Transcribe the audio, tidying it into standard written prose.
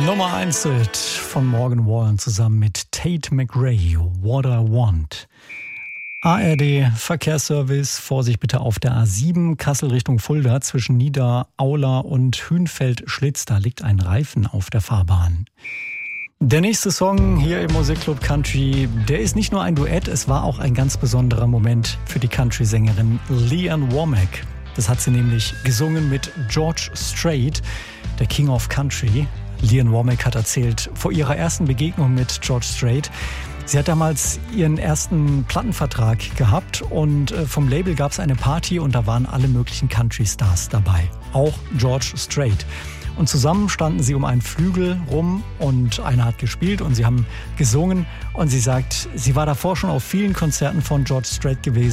Nummer 1 Hit von Morgan Wallen zusammen mit Tate McRae, What I Want. ARD Verkehrsservice, Vorsicht bitte auf der A7, Kassel Richtung Fulda zwischen Niederaula und Hünfeld-Schlitz. Da liegt ein Reifen auf der Fahrbahn. Der nächste Song hier im Musikclub Country, der ist nicht nur ein Duett, es war auch ein ganz besonderer Moment für die Country-Sängerin Lee Ann Womack. Das hat sie nämlich gesungen mit George Strait, der King of Country. Lee Ann Womack hat erzählt, vor ihrer ersten Begegnung mit George Strait, sie hat damals ihren ersten Plattenvertrag gehabt und vom Label gab es eine Party und da waren alle möglichen Country-Stars dabei, auch George Strait. Und zusammen standen sie um einen Flügel rum und einer hat gespielt und sie haben gesungen. Und sie sagt, sie war davor schon auf vielen Konzerten von George Strait gewesen.